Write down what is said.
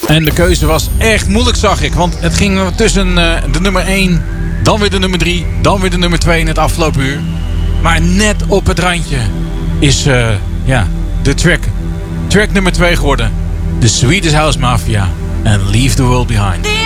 En de keuze was echt moeilijk, zag ik. Want het ging tussen de nummer 1, dan weer de nummer 3, dan weer de nummer 2 in het afgelopen uur. Maar net op het randje is de track nummer 2 geworden. The Swedish House Mafia en Leave the World Behind.